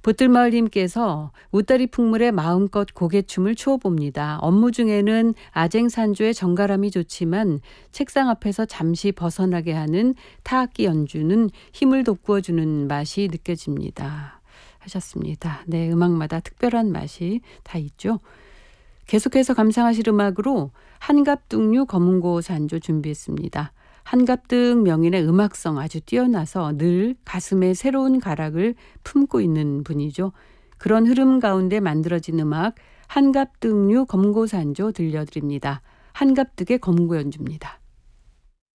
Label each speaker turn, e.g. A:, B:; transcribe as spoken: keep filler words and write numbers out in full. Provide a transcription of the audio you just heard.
A: 보뜰마을님께서 웃다리 풍물에 마음껏 고개춤을 추어봅니다. 업무 중에는 아쟁산조의 정갈함이 좋지만 책상 앞에서 잠시 벗어나게 하는 타악기 연주는 힘을 돋구어주는 맛이 느껴집니다. 하셨습니다. 네, 음악마다 특별한 맛이 다 있죠. 계속해서 감상하실 음악으로 한갑등류 검은고 산조 준비했습니다. 한갑등 명인의 음악성 아주 뛰어나서 늘 가슴에 새로운 가락을 품고 있는 분이죠. 그런 흐름 가운데 만들어진 음악 한갑등류 검은고 산조 들려드립니다. 한갑등의 검은고 연주입니다.